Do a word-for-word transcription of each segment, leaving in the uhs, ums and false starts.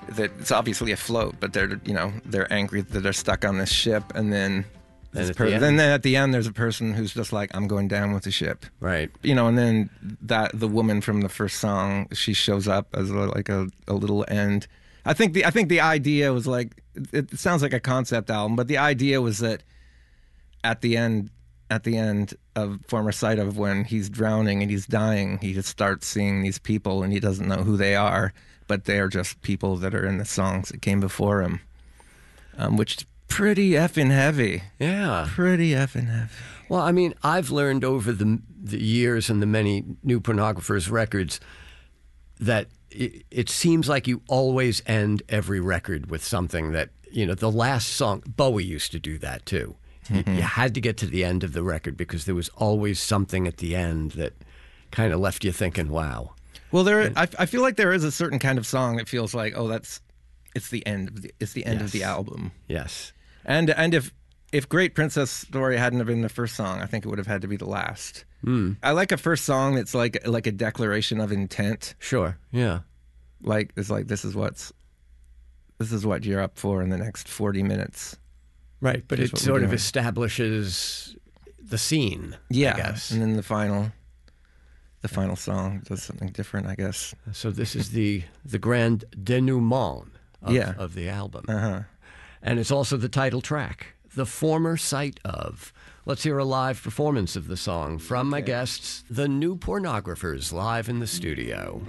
that it's obviously afloat, but they're you know they're angry that they're stuck on this ship, and then And this at per- the end- then then at the end there's a person who's just like, I'm going down with the ship, Right. you know, and then that the woman from the first song, she shows up as a, like a, a little end. I think the I think the idea was like, it, it sounds like a concept album, but the idea was that at the end at the end of Former Sight of, when he's drowning and he's dying, he just starts seeing these people and he doesn't know who they are, but they are just people that are in the songs that came before him, um, which is pretty effing heavy. Yeah. Pretty effing heavy. Well, I mean, I've learned over the the years and the many New Pornographers records that it, it seems like you always end every record with something that, you know, the last song, Bowie used to do that too. Mm-hmm. You, you had to get to the end of the record because there was always something at the end that kind of left you thinking, wow. Well, there, I, I feel like there is a certain kind of song that feels like, oh, that's, it's the end of the, it's the end Yes. of the album. Yes. And and if if Great Princess Story hadn't have been the first song, I think it would have had to be the last. Mm. I like a first song that's like like a declaration of intent. Sure. Yeah. Like it's like this is what's this is what you're up for in the next forty minutes. Right, but Here's it what we're sort of doing. establishes the scene. Yeah, I guess. and then the final the final song does something different, I guess. So this is the the grand denouement of, Yeah. of the album. Uh-huh. And it's also the title track, The Former Sight of. Let's hear a live performance of the song from my guests, the New Pornographers, live in the studio.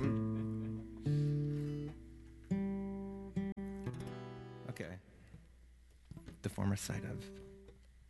Okay. The Former Sight of.